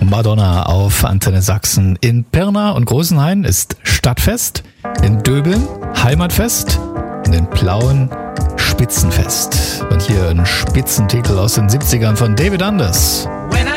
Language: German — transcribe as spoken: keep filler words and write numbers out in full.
Madonna auf Antenne Sachsen. In Pirna und Großenhain ist Stadtfest, in Döbeln Heimatfest und in Plauen Spitzenfest. Und hier ein Spitzentitel aus den siebzigern von David Anders.